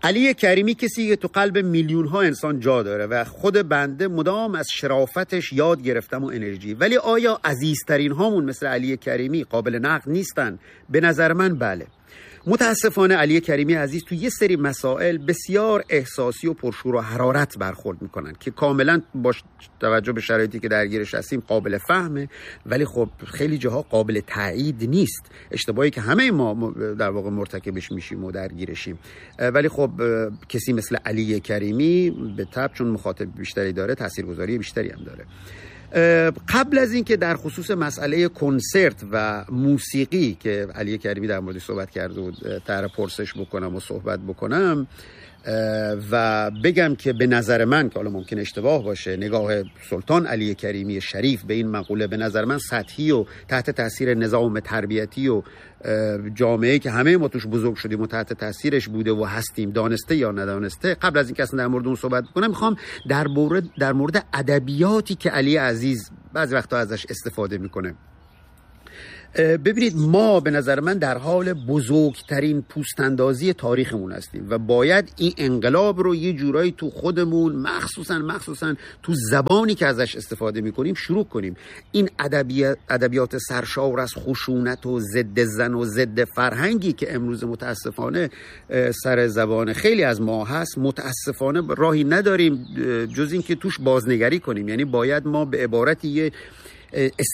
علی کریمی کسی که تو قلب میلیون ها انسان جا داره و خود بنده مدام از شرافتش یاد گرفتم و انرژی. ولی آیا عزیزترین هامون مثل علی کریمی قابل نقد نیستن؟ به نظر من بله. متاسفانه علی کریمی عزیز تو یه سری مسائل بسیار احساسی و پرشور و حرارت برخورد میکنن که کاملا با توجه به شرایطی که درگیرش هستیم قابل فهمه، ولی خب خیلی جاها قابل تایید نیست. اشتباهی که همه ما در واقع مرتکبش میشیم و درگیرشیم. ولی خب کسی مثل علی کریمی به طبع چون مخاطب بیشتری داره تاثیرگذاری بیشتری هم داره. قبل از این که در خصوص مسئله کنسرت و موسیقی که علی کریمی در موردش صحبت کرده و طرح پرسش بکنم و صحبت بکنم و بگم که به نظر من که حالا ممکن اشتباه باشه، نگاه سلطان علی کریمی شریف به این مقوله به نظر من سطحی و تحت تاثیر نظام تربیتی و جامعه‌ای که همه ما توش بزرگ شدیم و تحت تاثیرش بوده و هستیم، دانسته یا ندانسته. قبل از این که اصلا در مورد اون صحبت کنم، میخوام در مورد ادبیاتی که علی عزیز بعضی وقتا ازش استفاده میکنه. ببینید، ما به نظر من در حال بزرگترین پوستاندازی تاریخمون هستیم و باید این انقلاب رو یه جورایی تو خودمون مخصوصا تو زبانی که ازش استفاده میکنیم شروع کنیم. این ادبیات سرشار از خشونت و ضد زن و ضد فرهنگی که امروز متاسفانه سر زبان خیلی از ما هست، متاسفانه راهی نداریم جز این که توش بازنگری کنیم. یعنی باید ما به عبارتی